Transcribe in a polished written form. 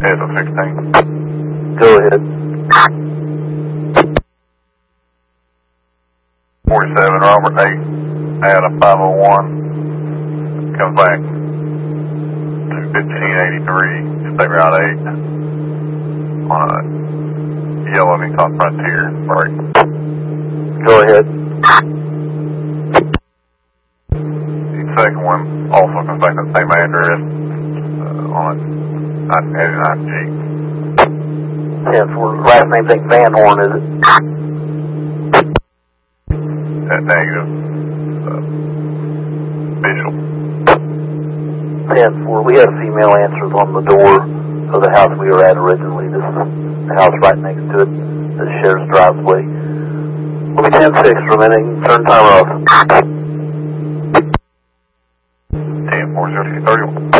It's a 16. Go ahead. 47, Robert 8, at a 501. Comes back to 1583, State Route 8. On a yellow Nissan Frontier. Break. Go ahead. The second one also comes back to the same address on a 1989 Jeep. 10-4. Last name's like Van Horn, is it? Negative. Visual. 10-4. We had a female answers on the door of the house we were at originally. This is the house right next to it that shares driveway. We'll be 10-6 remaining. Turn timer off. 10-4, 031.